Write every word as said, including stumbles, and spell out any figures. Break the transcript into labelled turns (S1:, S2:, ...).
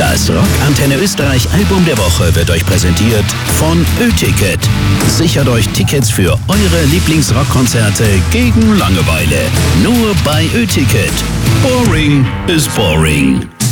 S1: Das Rock Antenne Österreich Album der Woche wird euch präsentiert von Ö-Ticket. Sichert euch Tickets für eure Lieblingsrockkonzerte gegen Langeweile. Nur bei Ö-Ticket. Boring is boring.